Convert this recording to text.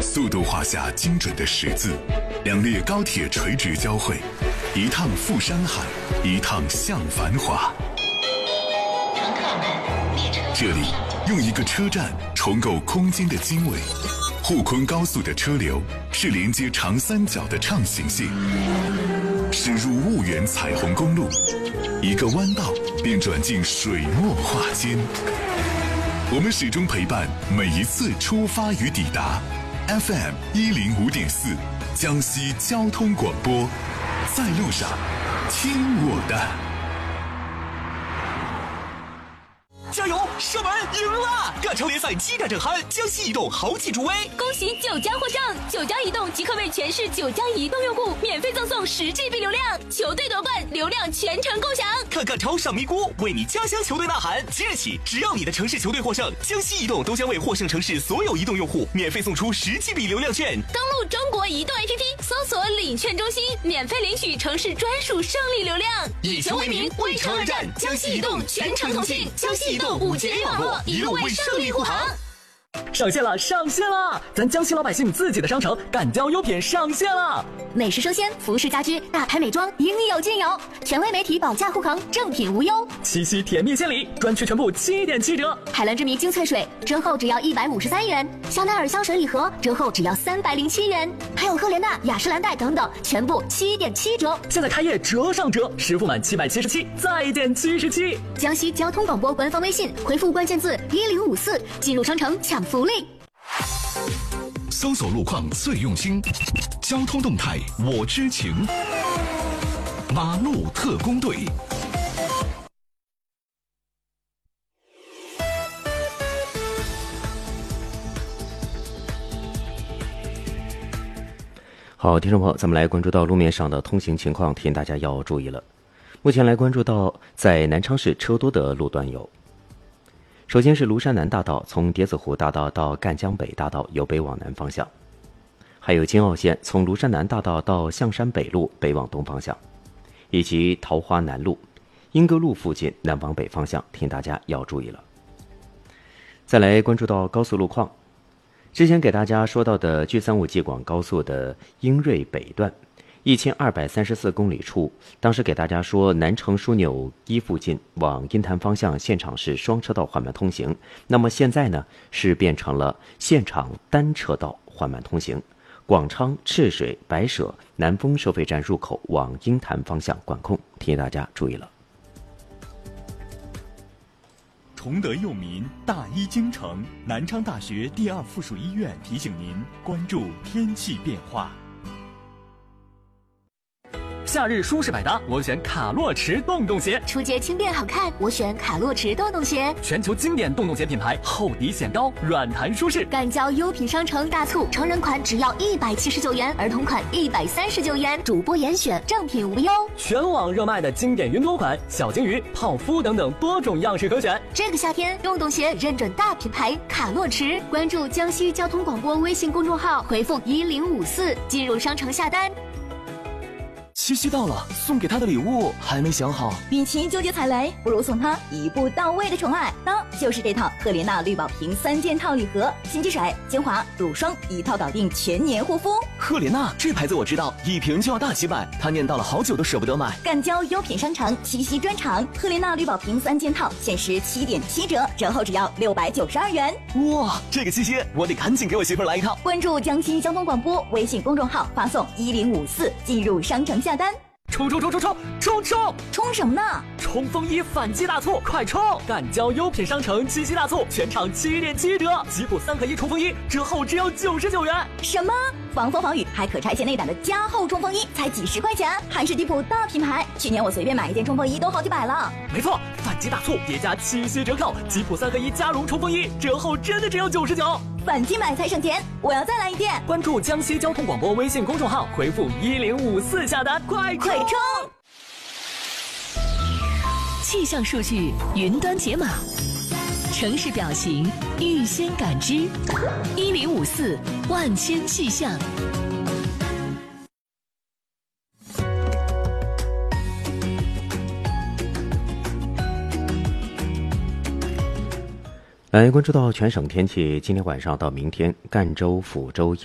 速度画下精准的十字，两列高铁垂直交汇，一趟赴山海，一趟向繁华。 乘客们，列车这里用一个车站重构空间的经纬。沪昆高速的车流是连接长三角的畅行线，驶入婺源彩虹公路，一个弯道便转进水墨画间。我们始终陪伴每一次出发与抵达。FM 105.4，江西交通广播，在路上，听我的。 加油！射门赢了！赣超联赛激战正酣，江西移动豪气助威， 恭喜9家获胜！9家移动即可为全市9家移动用户免费赠送10GB 流量，球队夺冠，流量全程共享。 看赣超上咪咕，为你家乡球队呐喊！即日起，只要你的城市球队获胜，江西移动都将为获胜城市所有移动用户免费送出10GB 流量券。 登录中国移动 APP， 搜索领券中心，免费领取城市专属胜利流量。 以球为名，为城而战，江西移动全程同信，江西移动5G 网络，一路为胜利护航。 上线了，上线了！咱江西老百姓自己的商城赣交优品上线了， 美食生鲜、服饰家居、大牌美妆，应有尽有。权威媒体保价护航，正品无忧。 七夕甜蜜献礼，专区全部7.7折。 海蓝之谜精粹水折后只要153元，香奈儿香水礼盒折后只要307元，还有赫莲娜、雅诗兰黛等等，全部7.7折。 现在开业折上折，实付满777再减77。 江西交通广播官方微信回复关键字1054，进入商城抢福利。 搜索路况最用心，交通动态我知情。马路特工队。 好，听众朋友，咱们来关注到路面上的通行情况，提醒大家要注意了。目前来关注到在南昌市车多的路段有。首先是庐山南大道，从叠子湖大道到赣江北大道由北往南方向；还有京澳线从庐山南大道到象山北路北往东方向，以及桃花南路、莺歌路附近南往北方向，提醒大家要注意了。再来关注到高速路况，之前给大家说到的G35济广高速的英瑞北段1234公里处，当时给大家说南城枢纽1附近往鹰潭方向现场是双车道缓慢通行，那么现在呢是变成了现场单车道缓慢通行，广昌、赤水、白舍、南丰收费站入口往鹰潭方向管控，提醒大家注意了。 崇德佑民，大医精诚，南昌大学第2附属医院提醒您关注天气变化。 夏日舒适百搭，我选卡洛驰洞洞鞋； 出街轻便好看，我选卡洛驰洞洞鞋。 全球经典洞洞鞋品牌，厚底显高，软弹舒适。 赣交优品商城大促，成人款只要179元，儿童款139元，主播严选，正品无忧。 全网热卖的经典云朵款、小金鱼、泡芙等等多种样式可选。 这个夏天，洞洞鞋认准大品牌卡洛驰，关注江西交通广播微信公众号，回复1054进入商城下单。 七夕到了，送给他的礼物还没想好。 与其纠结踩雷，不如送他一步到位的宠爱。当就是这套赫莲娜绿宝瓶3件套礼盒，洗洁水、精华、乳霜一套搞定全年护肤。 赫莲娜这牌子我知道，一瓶就要大几百，他念叨了好久都舍不得买。 赣交优品商城七夕专场，赫莲娜绿宝瓶3件套限时7.7折，折后只要692元。 哇，这个七夕我得赶紧给我媳妇来一套。 关注江西交通广播微信公众号，发送1054进入商城下单。 冲什么呢？冲锋衣反击大促，快冲！赣交优品商城七夕大促，全场7.7折，吉普3合1冲锋衣折后只要99元。 什么？防风防雨还可拆卸内胆的加厚冲锋衣才几十块钱，还是地普大品牌。去年我随便买一件冲锋衣都好几百了。 没错，反击大促叠加七夕折扣，吉普3合1加绒冲锋衣折后真的只要99。 反击买才省钱，我要再来一件。 关注江西交通广播微信公众号，回复1054下单，快冲！ 气象数据云端解码，城市表情预先感知，1054万千气象。 来关注到全省天气，今天晚上到明天，赣州、抚州、